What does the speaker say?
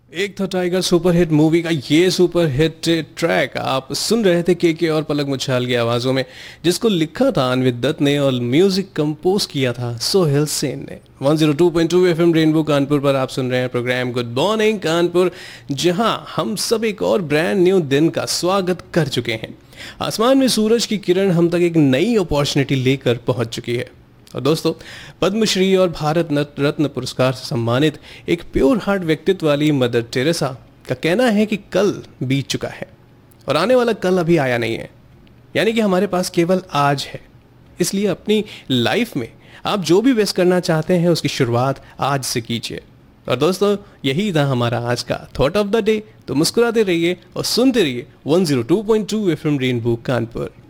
एक था tiger superhit movie का ये सुपरहिट ट्रैक आप सुन रहे थे के और पलक मुछाल की आवाज़ों में, जिसको लिखा था अनवित दत्त ने और म्यूजिक कंपोज किया था सोहेल सेन ने। 102.2 एफएम रेनबो कानपुर पर आप सुन रहे हैं प्रोग्राम गुड मॉर्निंग कानपुर, जहां हम सब एक और ब्रांड न्यू दिन का स्वागत कर चुके हैं। आसमान में सूरज की किरण हम तक एक नई अपॉर्चुनिटी लेकर पहुंच चुकी है। और दोस्तों, पद्मश्री और भारत रत्न पुरस्कार से सम्मानित एक प्योर हार्ट व्यक्तित्व वाली मदर टेरेसा का कहना है कि कल बीत चुका है और आने वाला कल अभी आया नहीं है, यानी कि हमारे पास केवल आज है। इसलिए अपनी लाइफ में आप जो भी बेस्ट करना चाहते हैं उसकी शुरुआत आज से कीजिए। और दोस्तों, यही था हमारा आज का थॉट ऑफ द डे। तो मुस्कुराते रहिए और सुनते रहिए 102.2 एफएम रेनबो कानपुर।